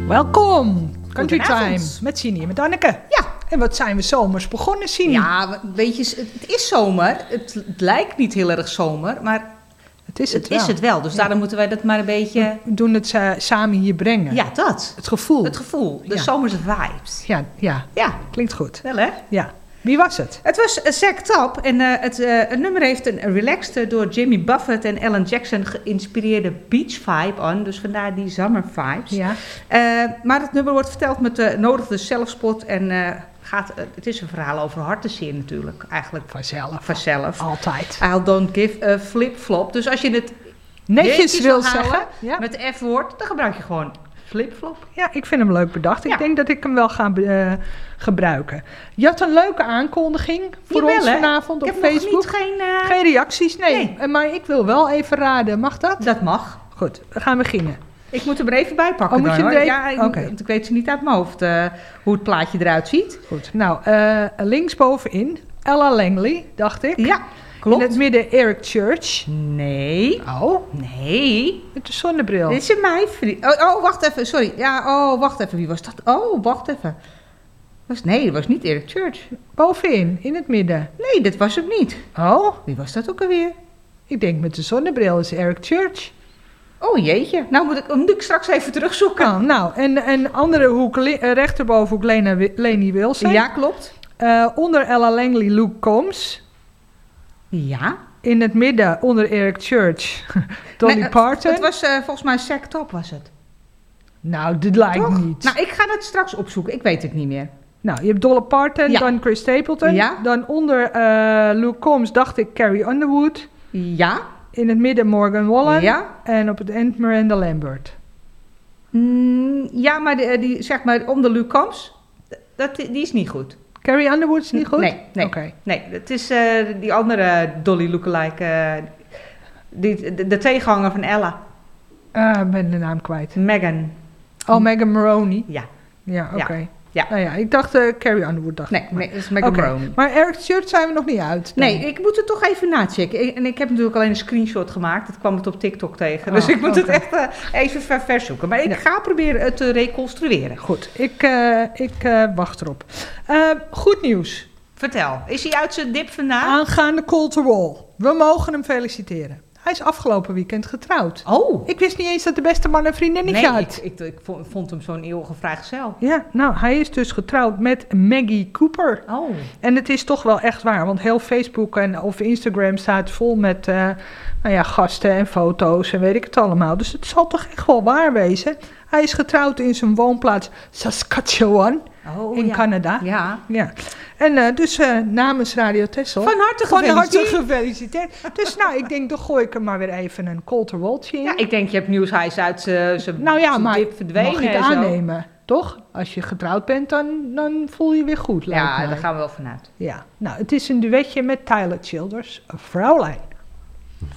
Welkom, Country Time, Goedenavond. met Sini en met Anneke. Ja. En wat zijn we zomers begonnen, Sini? Ja, weet je, het is zomer. Het lijkt niet heel erg zomer, maar het is het wel. Dus daarom moeten wij dat maar een beetje... We doen het samen hier brengen. Ja, dat. Het gevoel. Het gevoel. De Ja. zomerse vibes. Ja, Ja, klinkt goed. wel hè? Ja. Wie was het? Het was Zack Top en het nummer heeft een relaxed door Jimmy Buffett en Alan Jackson geïnspireerde beach vibe aan. Dus vandaar die summer vibes. Ja. Maar het nummer wordt verteld met de nodige zelfspot en het is een verhaal over hartenzeer natuurlijk. Eigenlijk vanzelf. Altijd. I don't give a flip-flop. Dus als je het Netjes wil houden zeggen. Ja. met de F-woord, dan gebruik je gewoon flip-flop. Ja, ik vind hem leuk bedacht. Ja. Ik denk dat ik hem wel ga gebruiken. Je had een leuke aankondiging voor Jawel, ons hè? vanavond Ik op heb Facebook. nog niet Geen reacties, nee. Nee. Maar ik wil wel even raden. Mag dat? Dat mag. Goed, we gaan beginnen. Ik moet hem er even bij pakken. Oh, moet dan, je hem hoor. er Ja, even- Oké. want ik weet ze niet uit mijn hoofd hoe het plaatje eruit ziet. Goed, nou, linksbovenin Ella Langley, dacht ik. Ja, klopt. In het midden Eric Church. Nee. Oh, Nee. met de zonnebril. Dit is mijn vriend. Oh, wacht even. Sorry. Ja, wacht even. Wie was dat? Oh, wacht even. Nee, dat was niet Eric Church. Bovenin, in het midden. Nee, dat was hem niet. Oh, Wie was dat ook alweer? ik denk met de zonnebril is Eric Church. Oh jeetje. Nou moet ik straks even terugzoeken. Oh, nou, en andere hoek, rechterbovenhoek Leni Wilson. Ja, klopt. Onder Ella Langley Luke Combs. Ja. In het midden onder Eric Church Dolly Nee, Parton. Het was volgens mij Zack Top was het. Nou, dit lijkt Toch? niet. Nou, ik ga dat straks opzoeken. Ik weet het niet meer. Nou, je hebt Dolly Parton, Ja. dan Chris Stapleton. Ja. Dan onder Luke Combs dacht ik Carrie Underwood. Ja. In het midden Morgan Wallen. Ja. En op het eind Miranda Lambert. Ja, maar die zeg maar om de Luke Combs, die is niet goed. Carrie Underwood is niet goed? Nee. Oké. Nee, het is die andere Dolly lookalike, de tegenhanger van Ella, Ik ben de naam kwijt. Megan. Oh, Megan Maroney. Ja. Ja, oké. Ja. Nou ja, ik dacht Carrie Underwood. Dacht ik. Nee, dat is Megan Oké. Maroney. Maar Eric Church zijn we nog niet uit. dan? Nee, ik moet het toch even nachecken. En ik heb natuurlijk alleen een screenshot gemaakt. Dat kwam het op TikTok tegen. Dus Oh, ik moet oké. het echt even verzoeken. Maar ik ga proberen het te reconstrueren. Goed, ik wacht erop. Goed nieuws. Vertel, is hij uit zijn dip vandaan? Aangaande Colter Wall. We mogen hem feliciteren. Hij is afgelopen weekend getrouwd. Oh, Ik wist niet eens dat de beste man een vriendinnetje nee, had. ik vond hem zo'n eeuwige vrijgezel. Ja, nou, hij is dus getrouwd met Maggie Cooper. Oh, En het is toch wel echt waar, want heel Facebook of Instagram staat vol met gasten en foto's en weet ik het allemaal. Dus het zal toch echt wel waar wezen. Hij is getrouwd in zijn woonplaats Saskatchewan in Canada. Ja. Ja. En dus namens Radio Texel. Van harte Van harte gefeliciteerd. gefeliciteerd. Dus nou, ik denk, dan gooi ik er maar weer even een Colter Walltje in. Ja, ik denk, je hebt nieuws, hij is uit zijn Nou ja, zijn maar dip verdwenen mag ik en zo. aannemen, toch? Als je getrouwd bent, dan voel je je weer goed, lijkt Ja, mij. daar gaan we wel vanuit. Ja, nou, het is een duetje met Tyler Childers, Vrouwlijn.